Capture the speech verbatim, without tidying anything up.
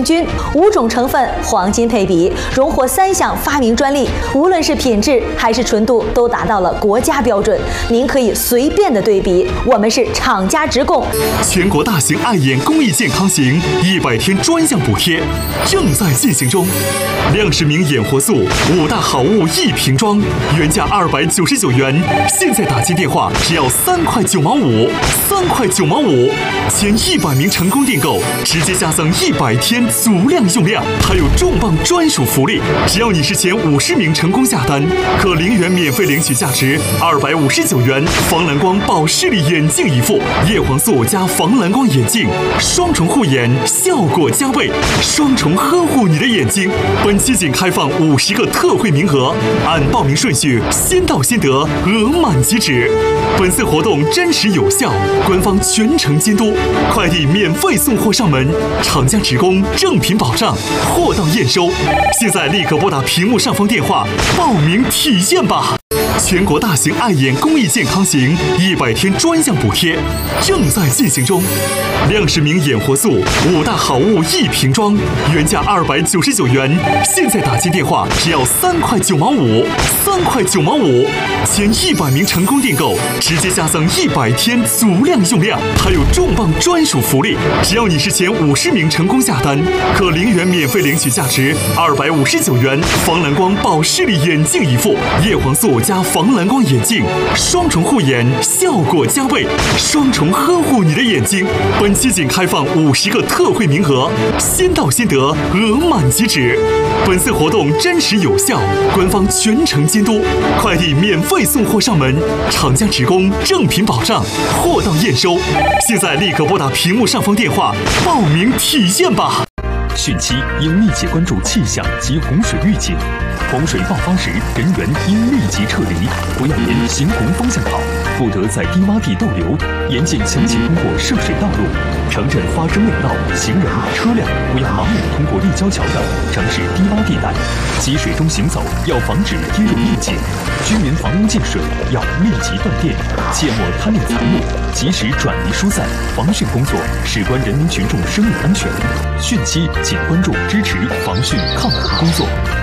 均，五种成分黄金配比，荣获三项发明专利，无论是品质还是纯度都达到了国家标准。您可以随便的对比，我们是厂家直供。 全国大型爱眼公益健康行一百天专项补贴正在进行中，亮视明眼活素五大好物一瓶装，原价二百九十九元，现在打进电话只要三块九毛五，三块九毛五，前一百名成功订购直接加赠一百天足量用量，还有重磅专属福利，只要你是前五十名成功下单，可零元免费领取价值二百五十九元防蓝光保视力眼镜一副，叶黄素加防蓝光眼镜，双重护眼，效果加倍，双重呵护你的眼睛。本期仅开放五十个特惠名额，按报名顺序先到先得，额满即止。本次活动真实有效，官方全程监督，快递免费送货上门，厂家直供，正品保障，货到验收。现在立刻拨打屏幕上方电话报名体验吧！全国大型爱眼公益健康行一百天专项补贴正在进行中，亮视明眼活素五大好物一瓶装，原价二百九十九元，现在打进电话只要三块九毛五，三块九毛五，前一百名成功订购直接加赠一百天足量用量，还有重磅专属福利，只要你是前五十名成功下单，可零元免费领取价值二百五十九元防蓝光保视力眼镜一副，叶黄素加防蓝光眼镜，双重护眼，效果加倍，双重呵护你的眼睛。本期仅开放五十个特惠名额，先到先得，额满即止。本次活动真实有效，官方全程监督，快递免费送货上门，厂家直供，正品保障，货到验收。现在立刻拨打屏幕上方电话报名体验吧！ 汛期应密切关注气象及洪水预警，洪水爆发时人员应立即撤离，不要沿行洪方向跑，不得在低洼地逗留，严禁强行通过涉水道路。城镇发生内涝，行人、车辆不要盲目通过立交桥等城市低洼地带，积水中行走要防止跌入陷阱。居民房屋进水要立即断电，切莫贪恋财物，及时转移疏散。防汛工作事关人民群众生命安全，汛期请关注支持防汛抗洪工作。